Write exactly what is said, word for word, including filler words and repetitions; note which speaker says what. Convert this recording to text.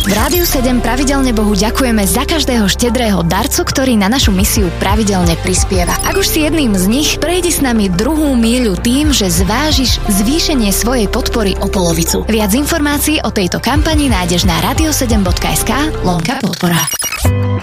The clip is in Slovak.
Speaker 1: V Rádiu sedem pravidelne Bohu ďakujeme za každého štedrého darcu, ktorý na našu misiu pravidelne prispieva. Ak už si jedným z nich, prejdi s nami druhú míľu tým, že zvážiš zvýšenie svojej podpory o polovicu. Viac informácií o tejto kampani nájdeš na radio sedem bodka es ká lomka podpora.